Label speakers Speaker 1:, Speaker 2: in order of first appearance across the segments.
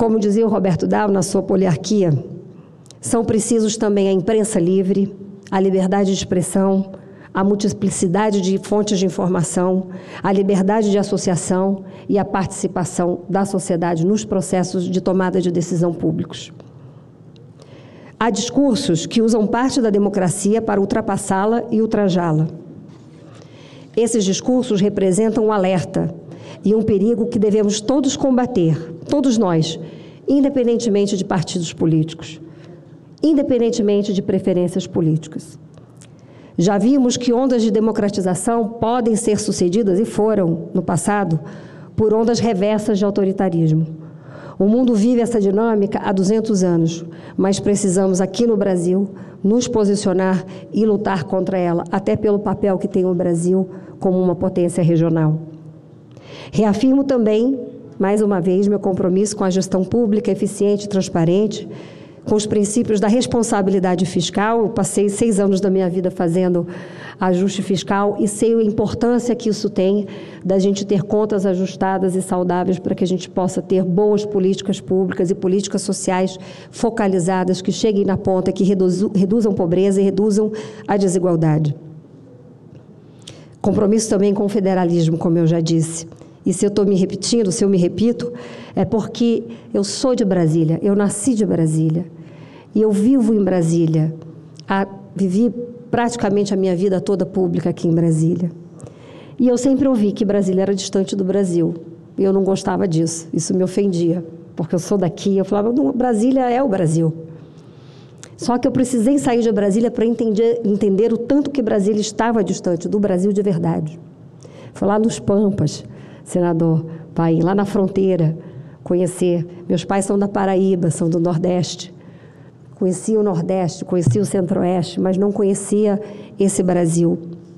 Speaker 1: Como dizia o Roberto Dow na sua Poliarquia, são precisos também a imprensa livre, a liberdade de expressão, a multiplicidade de fontes de informação, a liberdade de associação e a participação da sociedade nos processos de tomada de decisão públicos. Há discursos que usam parte da democracia para ultrapassá-la e ultrajá-la. Esses discursos representam um alerta e um perigo que devemos todos combater, todos nós, independentemente de partidos políticos, independentemente de preferências políticas. Já vimos que ondas de democratização podem ser sucedidas, e foram, no passado, por ondas reversas de autoritarismo. O mundo vive essa dinâmica há 200 anos, mas precisamos, aqui no Brasil, nos posicionar e lutar contra ela, até pelo papel que tem o Brasil como uma potência regional. Reafirmo também, mais uma vez, meu compromisso com a gestão pública eficiente e transparente, com os princípios da responsabilidade fiscal. Eu passei 6 anos da minha vida fazendo ajuste fiscal e sei a importância que isso tem da gente ter contas ajustadas e saudáveis para que a gente possa ter boas políticas públicas e políticas sociais focalizadas que cheguem na ponta, que reduzam pobreza e reduzam a desigualdade. Compromisso também com o federalismo, como eu já disse. E se eu estou me repetindo, se eu me repito, é porque eu sou de Brasília, eu nasci de Brasília. E eu vivo em Brasília. Vivi praticamente a minha vida toda pública aqui em Brasília. E eu sempre ouvi que Brasília era distante do Brasil. E eu não gostava disso, isso me ofendia. Porque eu sou daqui, eu falava, não, Brasília é o Brasil. Só que eu precisei sair de Brasília para entender o tanto que Brasília estava distante do Brasil de verdade. Foi lá nos Pampas, senador Paim, lá na fronteira, conhecer. Meus pais são da Paraíba, são do Nordeste. Conhecia o Nordeste, conhecia o Centro-Oeste, mas não conhecia esse Brasil.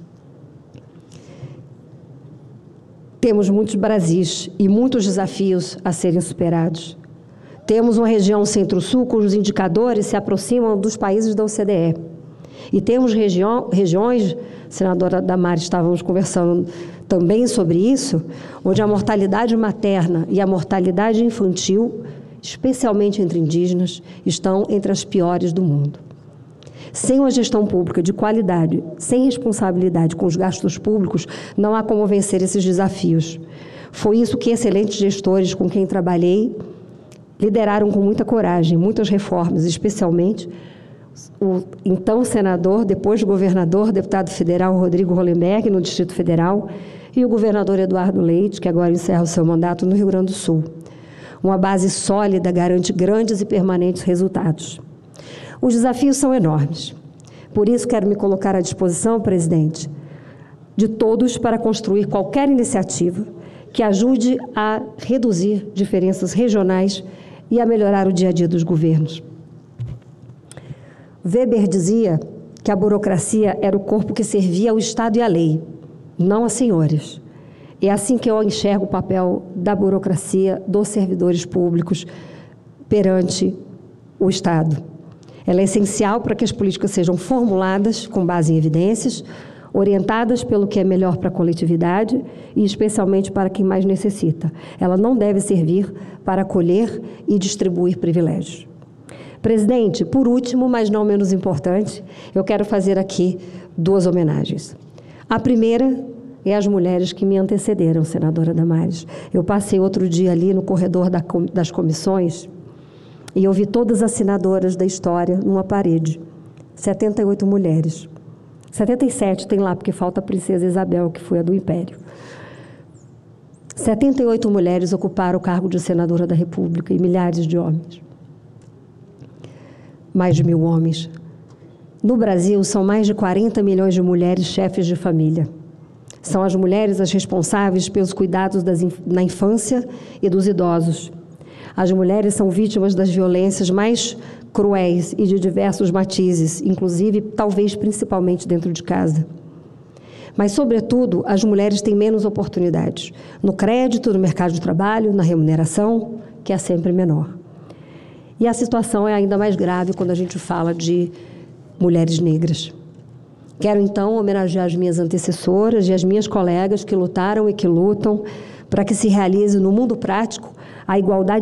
Speaker 1: Temos muitos Brasis e muitos desafios a serem superados. Temos uma região Centro-Sul cujos indicadores se aproximam dos países da OCDE. E temos regiões, senadora Damares, estávamos conversando também sobre isso, onde a mortalidade materna e a mortalidade infantil, especialmente entre indígenas, estão entre as piores do mundo. Sem uma gestão pública de qualidade, sem responsabilidade com os gastos públicos, não há como vencer esses desafios. Foi isso que excelentes gestores com quem trabalhei lideraram com muita coragem, muitas reformas, especialmente o então senador, depois governador, deputado federal Rodrigo Hollenberg, no Distrito Federal, e o governador Eduardo Leite, que agora encerra o seu mandato no Rio Grande do Sul. Uma base sólida garante grandes e permanentes resultados. Os desafios são enormes. Por isso, quero me colocar à disposição, presidente, de todos para construir qualquer iniciativa que ajude a reduzir diferenças regionais e a melhorar o dia a dia dos governos. Weber dizia que a burocracia era o corpo que servia ao Estado e à lei, não a senhores. É assim que eu enxergo o papel da burocracia dos servidores públicos perante o Estado. Ela é essencial para que as políticas sejam formuladas com base em evidências, orientadas pelo que é melhor para a coletividade e especialmente para quem mais necessita. Ela não deve servir para colher e distribuir privilégios. Presidente, por último, mas não menos importante, eu quero fazer aqui 2 homenagens. A primeira é às mulheres que me antecederam, senadora Damares. Eu passei outro dia ali no corredor das comissões e eu vi todas as senadoras da história numa parede. 78 mulheres. 77 tem lá, porque falta a princesa Isabel, que foi a do Império. 78 mulheres ocuparam o cargo de senadora da República e milhares de homens. Mais de 1.000 homens. No Brasil, são mais de 40 milhões de mulheres chefes de família. São as mulheres as responsáveis pelos cuidados na infância e dos idosos. As mulheres são vítimas das violências mais cruéis e de diversos matizes, inclusive, talvez, principalmente dentro de casa. Mas, sobretudo, as mulheres têm menos oportunidades no crédito, no mercado de trabalho, na remuneração, que é sempre menor. E a situação é ainda mais grave quando a gente fala de mulheres negras. Quero, então, homenagear as minhas antecessoras e as minhas colegas que lutaram e que lutam para que se realize no mundo prático a igualdade